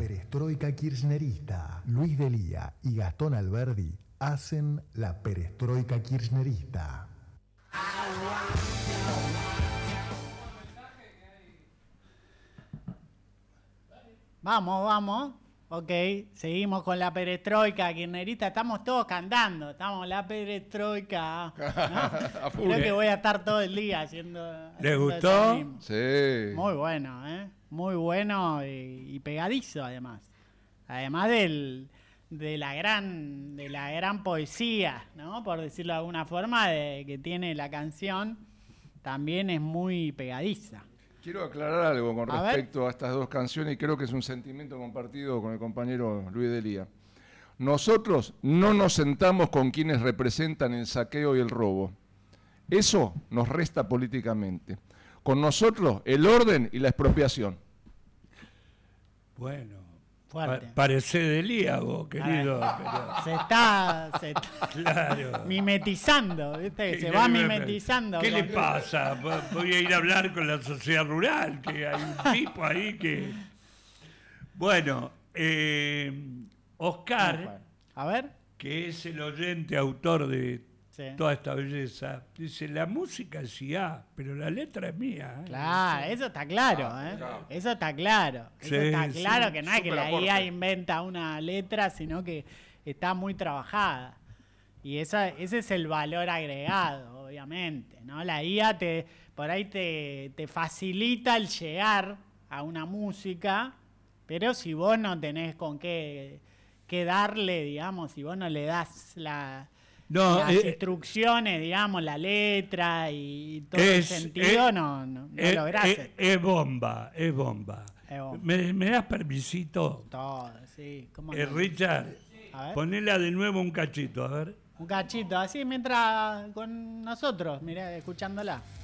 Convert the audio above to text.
perestroika kirchnerista. Luis Delía y Gastón Alberdi hacen la perestroika kirchnerista. Vamos. Ok, seguimos con la perestroika kirchnerista. Estamos todos cantando. Estamos la perestroika. ¿No? Creo que voy a estar todo el día haciendo. ¿Les gustó? Sí. Muy bueno, ¿eh? Muy bueno y pegadizo además. Además de la gran poesía, ¿no? Por decirlo de alguna forma, que tiene la canción, también es muy pegadiza. Quiero aclarar algo con A respecto a estas dos canciones y creo que es un sentimiento compartido con el compañero Luis Delía. Nosotros no nos sentamos con quienes representan el saqueo y el robo. Eso nos resta políticamente. Con nosotros el orden y la expropiación. Bueno, Fuerte. parece Delía vos, querido. Pero... Se está Claro. mimetizando, ¿viste? Se va mimetizando. ¿Qué le pasa? Voy a ir a hablar con la sociedad rural, que hay un tipo ahí que... Bueno, Oscar, A ver. que es el oyente autor de Sí. toda esta belleza, dice, la música es IA, pero la letra es mía. Claro, eso está claro, ¿eh? claro. Eso está claro. Sí, Eso está sí. claro que no es que Súper la aporte. IA inventa una letra, sino que está muy trabajada. Y ese es el valor agregado, obviamente, ¿no? La IA por ahí te facilita el llegar a una música, pero si vos no tenés con qué darle, digamos, si vos no le das las instrucciones, digamos, la letra y todo el sentido, no lográs. Es bomba. Es bomba. ¿Me das permisito? Todo, sí. ¿Cómo no? Richard, A ver. ponela de nuevo un cachito, a ver. Un cachito, así mientras con nosotros, mirá, escuchándola.